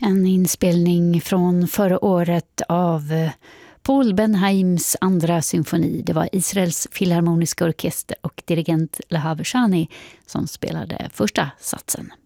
En inspelning från förra året av Paul Benheims andra symfoni. Det var Israels filharmoniska orkester och dirigent Lahav Shani som spelade första satsen.